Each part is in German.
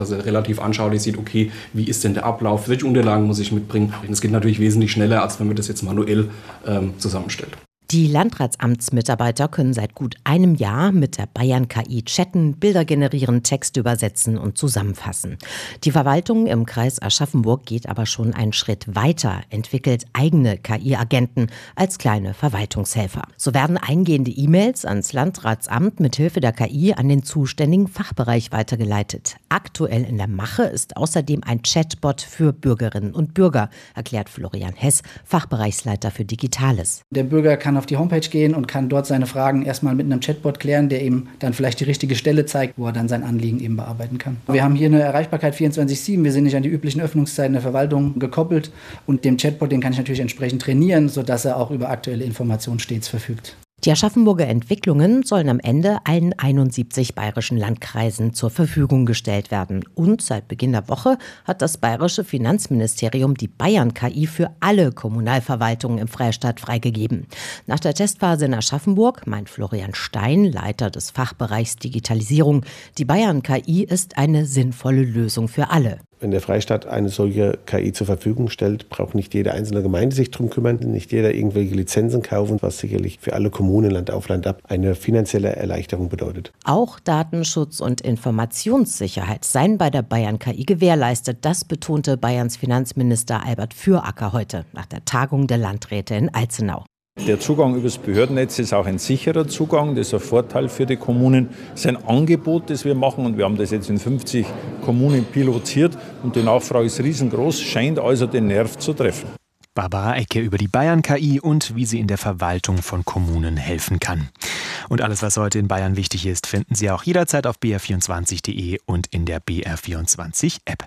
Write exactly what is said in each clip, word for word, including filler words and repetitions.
Dass er relativ anschaulich sieht, okay, wie ist denn der Ablauf, welche Unterlagen muss ich mitbringen. Das geht natürlich wesentlich schneller, als wenn man das jetzt manuell ähm, zusammenstellt. Die Landratsamtsmitarbeiter können seit gut einem Jahr mit der Bayern K I chatten, Bilder generieren, Texte übersetzen und zusammenfassen. Die Verwaltung im Kreis Aschaffenburg geht aber schon einen Schritt weiter, entwickelt eigene K I-Agenten als kleine Verwaltungshelfer. So werden eingehende E-Mails ans Landratsamt mit Hilfe der K I an den zuständigen Fachbereich weitergeleitet. Aktuell in der Mache ist außerdem ein Chatbot für Bürgerinnen und Bürger, erklärt Florian Hess, Fachbereichsleiter für Digitales. Der Bürger kann auf die Homepage gehen und kann dort seine Fragen erstmal mit einem Chatbot klären, der ihm dann vielleicht die richtige Stelle zeigt, wo er dann sein Anliegen eben bearbeiten kann. Wir haben hier eine Erreichbarkeit vierundzwanzig sieben, wir sind nicht an die üblichen Öffnungszeiten der Verwaltung gekoppelt und dem Chatbot, den kann ich natürlich entsprechend trainieren, sodass er auch über aktuelle Informationen stets verfügt. Die Aschaffenburger Entwicklungen sollen am Ende allen einundsiebzig bayerischen Landkreisen zur Verfügung gestellt werden. Und seit Beginn der Woche hat das bayerische Finanzministerium die Bayern-K I für alle Kommunalverwaltungen im Freistaat freigegeben. Nach der Testphase in Aschaffenburg meint Florian Stein, Leiter des Fachbereichs Digitalisierung, die Bayern-K I ist eine sinnvolle Lösung für alle. Wenn der Freistaat eine solche K I zur Verfügung stellt, braucht nicht jede einzelne Gemeinde sich drum kümmern, nicht jeder irgendwelche Lizenzen kaufen, was sicherlich für alle Kommunen Land auf Land ab eine finanzielle Erleichterung bedeutet. Auch Datenschutz und Informationssicherheit seien bei der Bayern-K I gewährleistet. Das betonte Bayerns Finanzminister Albert Füracker heute nach der Tagung der Landräte in Alzenau. Der Zugang übers Behördennetz ist auch ein sicherer Zugang, das ist ein Vorteil für die Kommunen. Das ist ein Angebot, das wir machen und wir haben das jetzt in fünfzig Kommunen pilotiert und die Nachfrage ist riesengroß, scheint also den Nerv zu treffen. Barbara Ecke über die Bayern-K I und wie sie in der Verwaltung von Kommunen helfen kann. Und alles, was heute in Bayern wichtig ist, finden Sie auch jederzeit auf b r vierundzwanzig punkt de und in der B R vierundzwanzig App.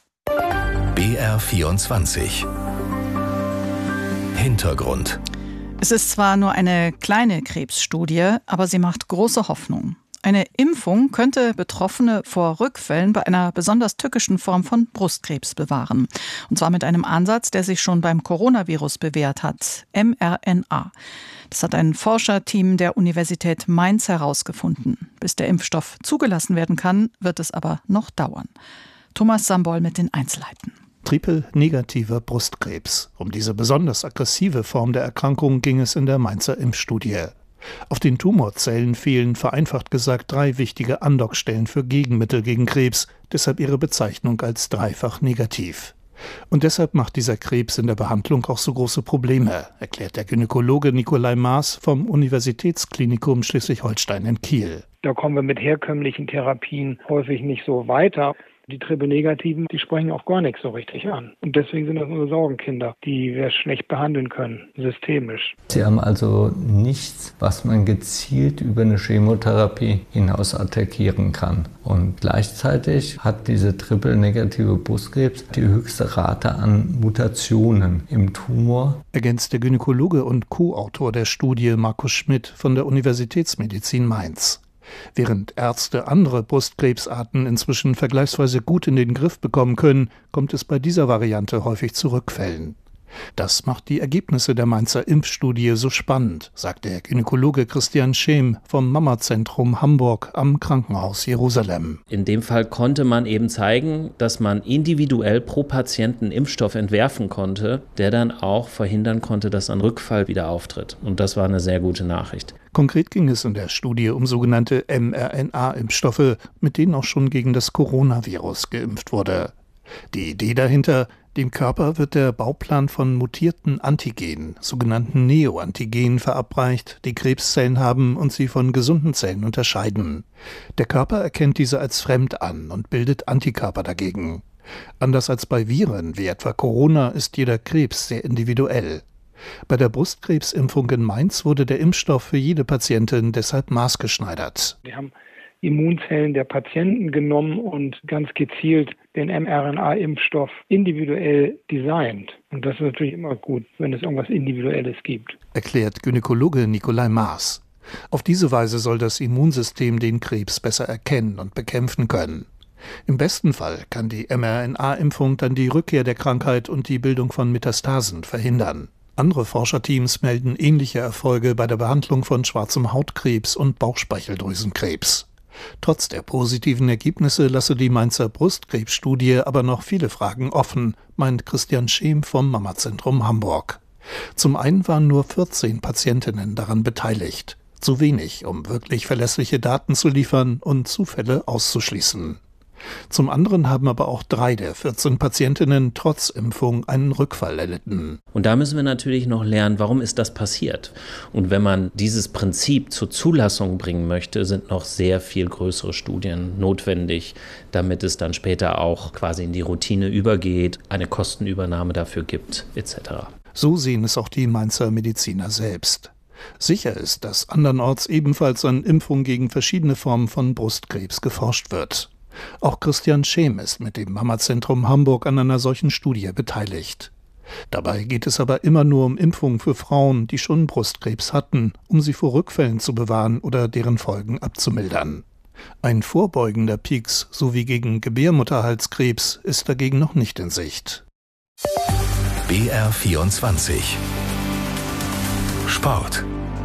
B R vierundzwanzig Hintergrund. Es ist zwar nur eine kleine Krebsstudie, aber sie macht große Hoffnung. Eine Impfung könnte Betroffene vor Rückfällen bei einer besonders tückischen Form von Brustkrebs bewahren. Und zwar mit einem Ansatz, der sich schon beim Coronavirus bewährt hat, M R N A. Das hat ein Forscherteam der Universität Mainz herausgefunden. Bis der Impfstoff zugelassen werden kann, wird es aber noch dauern. Thomas Sambol mit den Einzelheiten. Triple-negativer Brustkrebs. Um diese besonders aggressive Form der Erkrankung ging es in der Mainzer Impfstudie. Auf den Tumorzellen fehlen, vereinfacht gesagt, drei wichtige Andockstellen für Gegenmittel gegen Krebs, deshalb ihre Bezeichnung als dreifach negativ. Und deshalb macht dieser Krebs in der Behandlung auch so große Probleme, erklärt der Gynäkologe Nikolai Maas vom Universitätsklinikum Schleswig-Holstein in Kiel. Da kommen wir mit herkömmlichen Therapien häufig nicht so weiter. Die Triple-Negativen, die sprechen auch gar nichts so richtig an. Und deswegen sind das unsere Sorgenkinder, die wir schlecht behandeln können, systemisch. Sie haben also nichts, was man gezielt über eine Chemotherapie hinaus attackieren kann. Und gleichzeitig hat diese Triple-negative Brustkrebs die höchste Rate an Mutationen im Tumor. Ergänzt der Gynäkologe und Co-Autor der Studie Markus Schmidt von der Universitätsmedizin Mainz. Während Ärzte andere Brustkrebsarten inzwischen vergleichsweise gut in den Griff bekommen können, kommt es bei dieser Variante häufig zu Rückfällen. Das macht die Ergebnisse der Mainzer Impfstudie so spannend, sagt der Gynäkologe Christian Schem vom Mama-Zentrum Hamburg am Krankenhaus Jerusalem. In dem Fall konnte man eben zeigen, dass man individuell pro Patienten Impfstoff entwerfen konnte, der dann auch verhindern konnte, dass ein Rückfall wieder auftritt. Und das war eine sehr gute Nachricht. Konkret ging es in der Studie um sogenannte M R N A-Impfstoffe, mit denen auch schon gegen das Coronavirus geimpft wurde. Die Idee dahinter: Dem Körper wird der Bauplan von mutierten Antigenen, sogenannten Neoantigenen, verabreicht, die Krebszellen haben und sie von gesunden Zellen unterscheiden. Der Körper erkennt diese als fremd an und bildet Antikörper dagegen. Anders als bei Viren wie etwa Corona ist jeder Krebs sehr individuell. Bei der Brustkrebsimpfung in Mainz wurde der Impfstoff für jede Patientin deshalb maßgeschneidert. Wir haben Immunzellen der Patienten genommen und ganz gezielt den M R N A-Impfstoff individuell designt. Und das ist natürlich immer gut, wenn es irgendwas Individuelles gibt. Erklärt Gynäkologe Nikolai Maas. Auf diese Weise soll das Immunsystem den Krebs besser erkennen und bekämpfen können. Im besten Fall kann die M R N A-Impfung dann die Rückkehr der Krankheit und die Bildung von Metastasen verhindern. Andere Forscherteams melden ähnliche Erfolge bei der Behandlung von schwarzem Hautkrebs und Bauchspeicheldrüsenkrebs. Trotz der positiven Ergebnisse lasse die Mainzer Brustkrebsstudie aber noch viele Fragen offen, meint Christian Scheem vom Mamazentrum Hamburg. Zum einen waren nur vierzehn Patientinnen daran beteiligt. Zu wenig, um wirklich verlässliche Daten zu liefern und Zufälle auszuschließen. Zum anderen haben aber auch drei der vierzehn Patientinnen trotz Impfung einen Rückfall erlitten. Und da müssen wir natürlich noch lernen, warum ist das passiert? Und wenn man dieses Prinzip zur Zulassung bringen möchte, sind noch sehr viel größere Studien notwendig, damit es dann später auch quasi in die Routine übergeht, eine Kostenübernahme dafür gibt, et cetera. So sehen es auch die Mainzer Mediziner selbst. Sicher ist, dass andernorts ebenfalls an Impfungen gegen verschiedene Formen von Brustkrebs geforscht wird. Auch Christian Scheem ist mit dem Mamazentrum Hamburg an einer solchen Studie beteiligt. Dabei geht es aber immer nur um Impfungen für Frauen, die schon Brustkrebs hatten, um sie vor Rückfällen zu bewahren oder deren Folgen abzumildern. Ein vorbeugender Pieks sowie gegen Gebärmutterhalskrebs ist dagegen noch nicht in Sicht. B R vierundzwanzig Sport.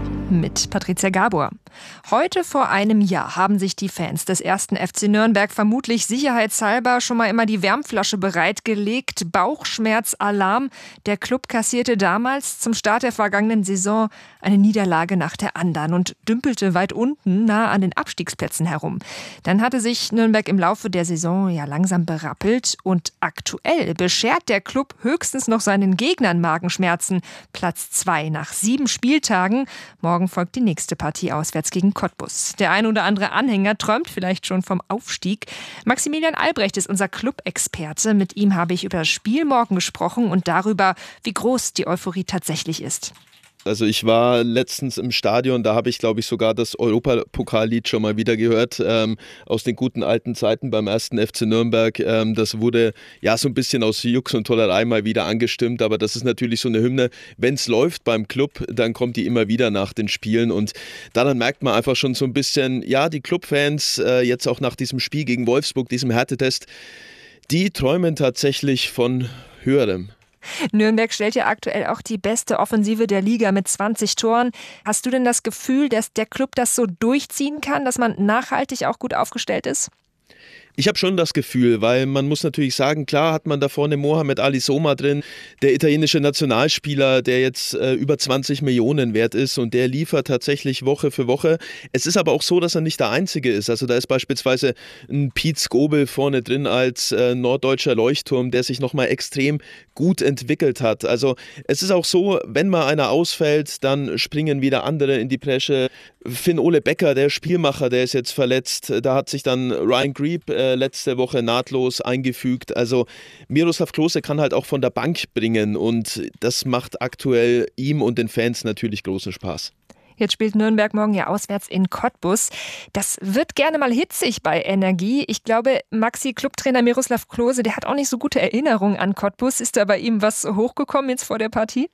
Mit Patricia Gabor. Heute vor einem Jahr haben sich die Fans des ersten F C Nürnberg vermutlich sicherheitshalber schon mal immer die Wärmflasche bereitgelegt. Bauchschmerzalarm. Der Klub kassierte damals zum Start der vergangenen Saison eine Niederlage nach der anderen und dümpelte weit unten nah an den Abstiegsplätzen herum. Dann hatte sich Nürnberg im Laufe der Saison ja langsam berappelt und aktuell beschert der Klub höchstens noch seinen Gegnern Magenschmerzen. Platz zwei nach sieben Spieltagen. Morgen folgt die nächste Partie auswärts gegen Cottbus. Der ein oder andere Anhänger träumt vielleicht schon vom Aufstieg. Maximilian Albrecht ist unser Club-Experte. Mit ihm habe ich über das Spiel morgen gesprochen und darüber, wie groß die Euphorie tatsächlich ist. Also ich war letztens im Stadion, da habe ich, glaube ich, sogar das Europapokallied schon mal wieder gehört, ähm, aus den guten alten Zeiten beim ersten F C Nürnberg. Ähm, das wurde ja so ein bisschen aus Jux und Tollerei mal wieder angestimmt, aber das ist natürlich so eine Hymne. Wenn es läuft beim Club, dann kommt die immer wieder nach den Spielen und daran merkt man einfach schon so ein bisschen, ja, die Clubfans, äh, jetzt auch nach diesem Spiel gegen Wolfsburg, diesem Härtetest, die träumen tatsächlich von Höherem. Nürnberg stellt ja aktuell auch die beste Offensive der Liga mit zwanzig Toren. Hast du denn das Gefühl, dass der Club das so durchziehen kann, dass man nachhaltig auch gut aufgestellt ist? Ich habe schon das Gefühl, weil man muss natürlich sagen, klar hat man da vorne Mohamed Ali Soma drin, der italienische Nationalspieler, der jetzt äh, über zwanzig Millionen wert ist und der liefert tatsächlich Woche für Woche. Es ist aber auch so, dass er nicht der Einzige ist. Also da ist beispielsweise ein Piet Skobel vorne drin als äh, norddeutscher Leuchtturm, der sich nochmal extrem gut entwickelt hat. Also es ist auch so, wenn mal einer ausfällt, dann springen wieder andere in die Bresche. Finn-Ole Becker, der Spielmacher, der ist jetzt verletzt. Da hat sich dann Ryan Grieb äh, letzte Woche nahtlos eingefügt. Also Miroslav Klose kann halt auch von der Bank bringen und das macht aktuell ihm und den Fans natürlich großen Spaß. Jetzt spielt Nürnberg morgen ja auswärts in Cottbus. Das wird gerne mal hitzig bei Energie. Ich glaube, Maxi-Clubtrainer Miroslav Klose, der hat auch nicht so gute Erinnerungen an Cottbus. Ist da bei ihm was hochgekommen jetzt vor der Partie?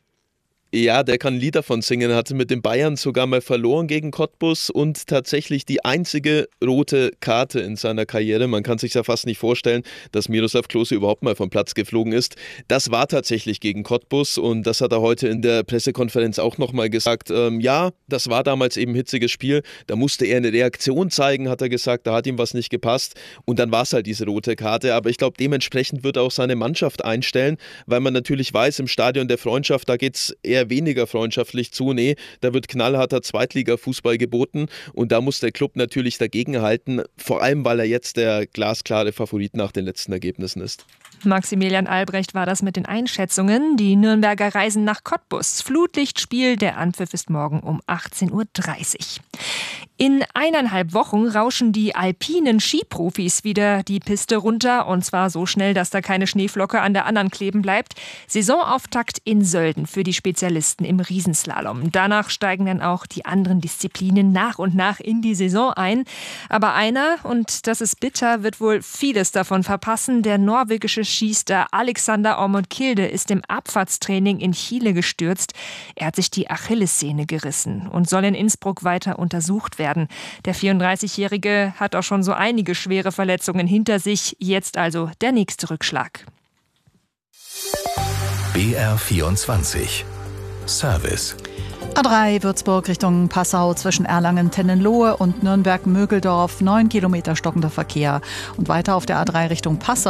Ja, der kann ein Lied davon singen, hatte mit den Bayern sogar mal verloren gegen Cottbus und tatsächlich die einzige rote Karte in seiner Karriere. Man kann sich ja fast nicht vorstellen, dass Miroslav Klose überhaupt mal vom Platz geflogen ist. Das war tatsächlich gegen Cottbus und das hat er heute in der Pressekonferenz auch nochmal gesagt. Ähm, ja, das war damals eben ein hitziges Spiel, da musste er eine Reaktion zeigen, hat er gesagt, da hat ihm was nicht gepasst und dann war es halt diese rote Karte. Aber ich glaube, dementsprechend wird er auch seine Mannschaft einstellen, weil man natürlich weiß, im Stadion der Freundschaft, da geht es eher weniger freundschaftlich zu. Nee, da wird knallharter Zweitliga-Fußball geboten und da muss der Club natürlich dagegenhalten, vor allem weil er jetzt der glasklare Favorit nach den letzten Ergebnissen ist. Maximilian Albrecht war das mit den Einschätzungen. Die Nürnberger reisen nach Cottbus. Flutlichtspiel, der Anpfiff ist morgen um achtzehn Uhr dreißig. In eineinhalb Wochen rauschen die alpinen Skiprofis wieder die Piste runter und zwar so schnell, dass da keine Schneeflocke an der anderen kleben bleibt. Saisonauftakt in Sölden für die Spezialisten im Riesenslalom. Danach steigen dann auch die anderen Disziplinen nach und nach in die Saison ein. Aber einer, und das ist bitter, wird wohl vieles davon verpassen. Der norwegische Skistar Alexander Aamodt Kilde ist im Abfahrtstraining in Chile gestürzt. Er hat sich die Achillessehne gerissen und soll in Innsbruck weiter untersucht werden. Der vierunddreißigjährige hat auch schon so einige schwere Verletzungen hinter sich. Jetzt also der nächste Rückschlag. B R vierundzwanzig Service. A drei Würzburg Richtung Passau zwischen Erlangen-Tennenlohe und Nürnberg-Mögeldorf. Neun Kilometer stockender Verkehr. Und weiter auf der A drei Richtung Passau